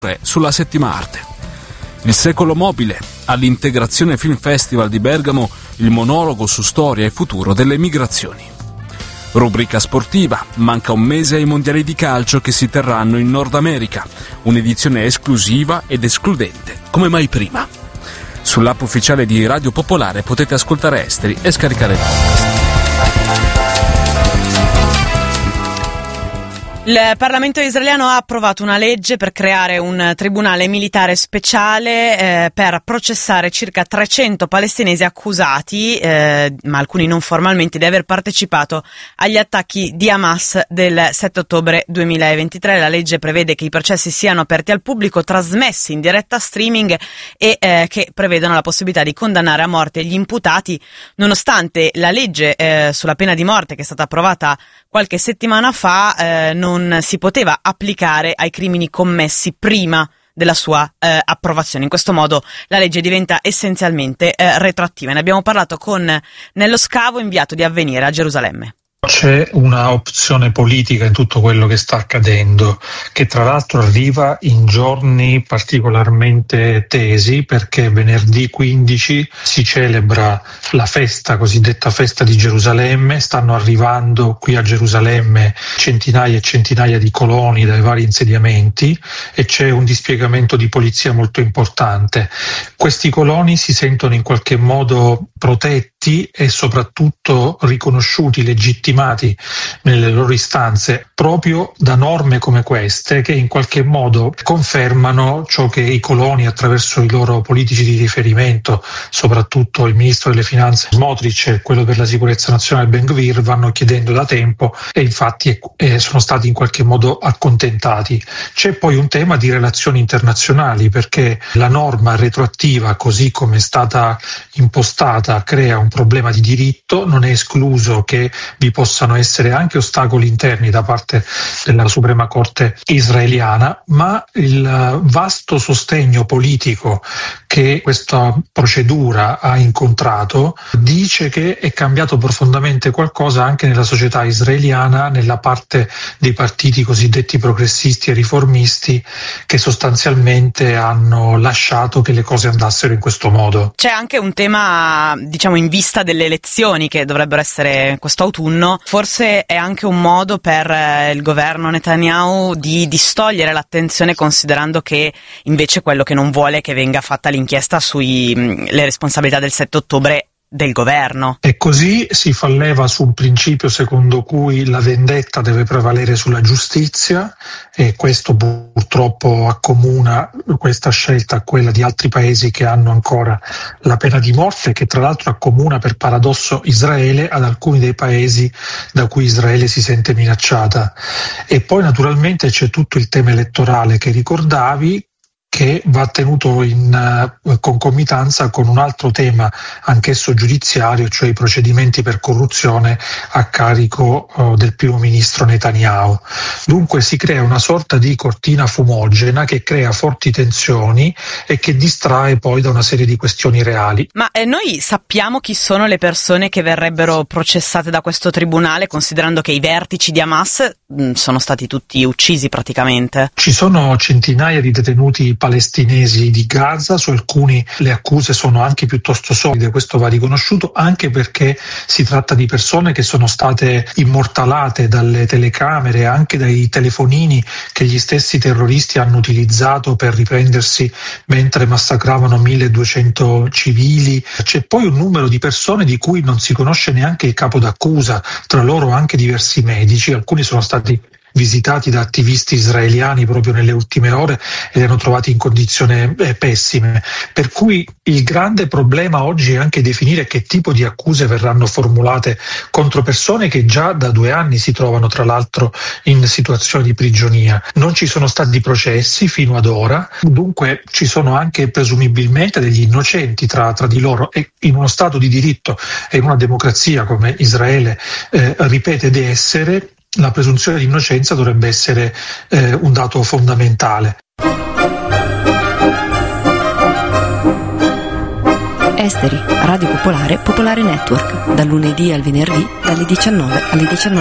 sulla settima arte. Il secolo mobile, all'Integrazione Film Festival di Bergamo, il monologo su storia e futuro delle migrazioni. Rubrica sportiva, manca un mese ai mondiali di calcio che si terranno in Nord America, un'edizione esclusiva ed escludente, come mai prima. Sull'app ufficiale di Radio Popolare potete ascoltare Esteri e scaricare il podcast. Il Parlamento israeliano ha approvato una legge per creare un tribunale militare speciale per processare circa 300 palestinesi accusati, ma alcuni non formalmente, di aver partecipato agli attacchi di Hamas del 7 ottobre 2023. La legge prevede che i processi siano aperti al pubblico, trasmessi in diretta streaming e che prevedono la possibilità di condannare a morte gli imputati, nonostante la legge sulla pena di morte, che è stata approvata qualche settimana fa, non si poteva applicare ai crimini commessi prima della sua approvazione. In questo modo la legge diventa essenzialmente retroattiva. Ne abbiamo parlato con Nello Scavo, inviato di Avvenire a Gerusalemme. C'è una opzione politica in tutto quello che sta accadendo, che tra l'altro arriva in giorni particolarmente tesi, perché venerdì 15 si celebra la festa, cosiddetta festa di Gerusalemme. Stanno arrivando qui a Gerusalemme centinaia e centinaia di coloni dai vari insediamenti e c'è un dispiegamento di polizia molto importante. Questi coloni si sentono in qualche modo protetti e soprattutto riconosciuti, legittimati nelle loro istanze proprio da norme come queste, che in qualche modo confermano ciò che i coloni, attraverso i loro politici di riferimento, soprattutto il ministro delle finanze Smotrich e quello per la sicurezza nazionale Ben Gvir, vanno chiedendo da tempo e infatti sono stati in qualche modo accontentati. C'è poi un tema di relazioni internazionali, perché la norma retroattiva, così come è stata impostata, crea un problema di diritto. Non è escluso che vi possano essere anche ostacoli interni da parte della Suprema Corte israeliana, ma il vasto sostegno politico che questa procedura ha incontrato dice che è cambiato profondamente qualcosa anche nella società israeliana, nella parte dei partiti cosiddetti progressisti e riformisti, che sostanzialmente hanno lasciato che le cose andassero in questo modo. C'è anche un tema, diciamo, in vista delle elezioni che dovrebbero essere quest'autunno. Forse è anche un modo per il governo Netanyahu di distogliere l'attenzione, considerando che invece quello che non vuole è che venga fatta l'inchiesta sulle responsabilità del 7 ottobre del governo. E così si fa leva su un principio secondo cui la vendetta deve prevalere sulla giustizia, e questo purtroppo accomuna questa scelta a quella di altri paesi che hanno ancora la pena di morte, che tra l'altro accomuna per paradosso Israele ad alcuni dei paesi da cui Israele si sente minacciata. E poi naturalmente c'è tutto il tema elettorale che ricordavi, che va tenuto in concomitanza con un altro tema, anch'esso giudiziario, cioè i procedimenti per corruzione a carico del primo ministro Netanyahu. Dunque si crea una sorta di cortina fumogena che crea forti tensioni e che distrae poi da una serie di questioni reali. Ma noi sappiamo chi sono le persone che verrebbero processate da questo tribunale, considerando che i vertici di Hamas sono stati tutti uccisi praticamente? Ci sono centinaia di detenuti palestinesi di Gaza, su alcuni le accuse sono anche piuttosto solide, questo va riconosciuto, anche perché si tratta di persone che sono state immortalate dalle telecamere, anche dai telefonini che gli stessi terroristi hanno utilizzato per riprendersi mentre massacravano 1200 civili. C'è poi un numero di persone di cui non si conosce neanche il capo d'accusa, tra loro anche diversi medici, alcuni sono stati visitati da attivisti israeliani proprio nelle ultime ore e li hanno trovati in condizioni pessime. Per cui il grande problema oggi è anche definire che tipo di accuse verranno formulate contro persone che già da 2 anni si trovano tra l'altro in situazioni di prigionia. Non ci sono stati processi fino ad ora, dunque ci sono anche presumibilmente degli innocenti tra di loro, e in uno Stato di diritto e in una democrazia come Israele ripete di essere, la presunzione di innocenza dovrebbe essere un dato fondamentale. Esteri, Radio Popolare, Popolare Network, dal lunedì al venerdì, dalle 19 alle 19:30.